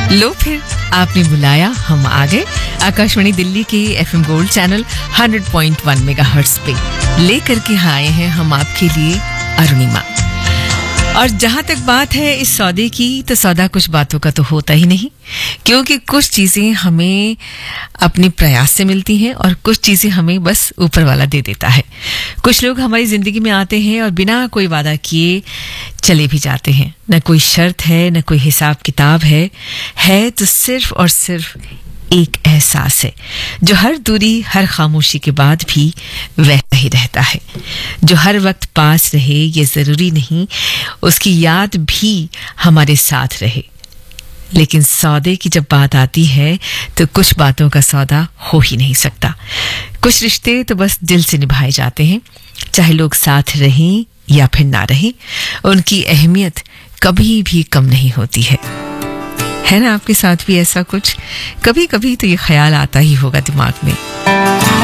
लो फिर आपने बुलाया, हम आ गए। आकाशवाणी दिल्ली के एफएम गोल्ड चैनल 100.1 मेगाहर्ट्ज पे लेकर के आए हैं हम आपके लिए अरुणिमा। और जहां तक बात है इस सौदे की, तो सौदा कुछ बातों का तो होता ही नहीं, क्योंकि कुछ चीजें हमें अपने प्रयास से मिलती हैं और कुछ चीजें हमें बस ऊपर वाला दे देता है। कुछ लोग हमारी जिंदगी में आते हैं और बिना कोई वादा किए चले भी जाते हैं। न कोई शर्त है, न कोई हिसाब किताब है तो सिर्फ और सिर्फ एक एहसास है, जो हर दूरी, हर खामोशी के बाद भी वैसा ही रहता है, जो हर वक्त पास रहे। ये जरूरी नहीं उसकी याद भी हमारे साथ रहे, लेकिन सौदे की जब बात आती है तो कुछ बातों का सौदा हो ही नहीं सकता। कुछ रिश्ते तो बस दिल से निभाए जाते हैं, चाहे लोग साथ रहें या फिर ना रहें, उनकी अहमियत कभी भी कम नहीं होती है ना? आपके साथ भी ऐसा कुछ कभी कभी तो ये ख्याल आता ही होगा दिमाग में।